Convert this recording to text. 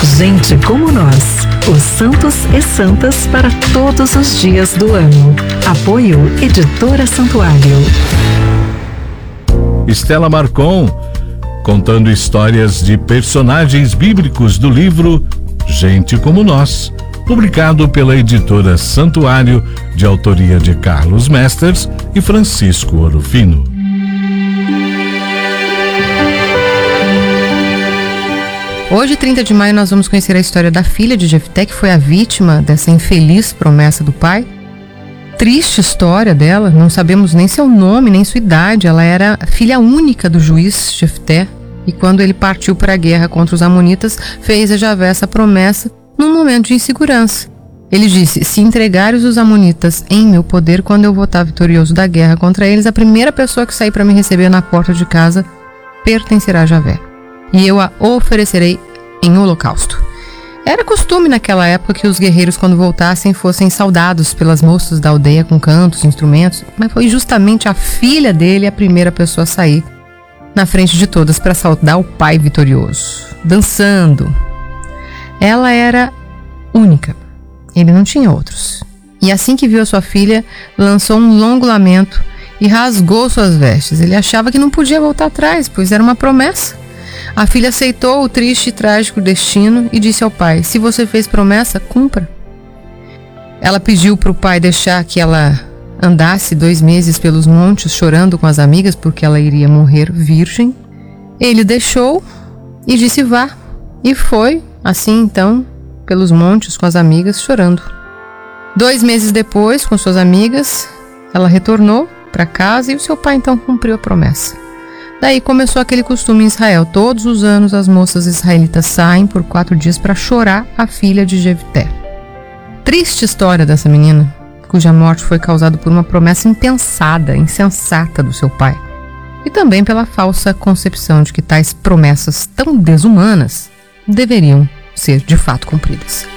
Gente como nós, os santos e santas para todos os dias do ano. Apoio Editora Santuário. Estela Marcon, contando histórias de personagens bíblicos do livro Gente como Nós, publicado pela Editora Santuário, de autoria de Carlos Mesters e Francisco Orofino. Hoje, 30 de maio, nós vamos conhecer a história da filha de Jefté, que foi a vítima dessa infeliz promessa do pai. Triste história dela, não sabemos nem seu nome, nem sua idade. Ela era filha única do juiz Jefté, e quando ele partiu para a guerra contra os amonitas, fez a Javé essa promessa num momento de insegurança. Ele disse: se entregares os amonitas em meu poder, quando eu voltar vitorioso da guerra contra eles, a primeira pessoa que sair para me receber na porta de casa pertencerá a Javé, e eu a oferecerei em holocausto. Era costume naquela época que os guerreiros, quando voltassem, fossem saudados pelas moças da aldeia com cantos, instrumentos, mas foi justamente a filha dele a primeira pessoa a sair na frente de todas para saudar o pai vitorioso, dançando. Ela era única, ele não tinha outros. E assim que viu a sua filha, lançou um longo lamento e rasgou suas vestes. Ele achava que não podia voltar atrás, pois era uma promessa. A filha aceitou o triste e trágico destino e disse ao pai: se você fez promessa, cumpra. Ela pediu para o pai deixar que ela andasse 2 meses pelos montes chorando com as amigas, porque ela iria morrer virgem. Ele deixou e disse: vá. E foi, assim então, pelos montes com as amigas chorando. 2 meses depois, com suas amigas, ela retornou para casa e o seu pai então cumpriu a promessa. Daí começou aquele costume em Israel. Todos os anos as moças israelitas saem por 4 dias para chorar a filha de Jefté. Triste história dessa menina, cuja morte foi causada por uma promessa impensada, insensata do seu pai. E também pela falsa concepção de que tais promessas tão desumanas deveriam ser de fato cumpridas.